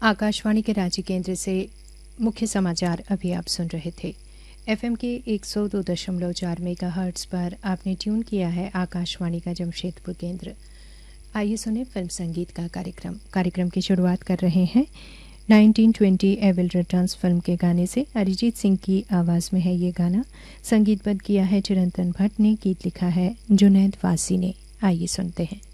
आकाशवाणी के रांची केंद्र से मुख्य समाचार अभी आप सुन रहे थे। एफएम के 102.4 मेगाहर्ट्ज पर आपने ट्यून किया है आकाशवाणी का जमशेदपुर केंद्र। आइए सुने फिल्म संगीत का कार्यक्रम की शुरुआत कर रहे हैं 1920 ए विल रिटर्न्स फिल्म के गाने से। अरिजीत सिंह की आवाज़ में है ये गाना। संगीतबद्ध किया है चिरंतन भट्ट ने, गीत लिखा है जुनैद वासी ने। आइए सुनते हैं।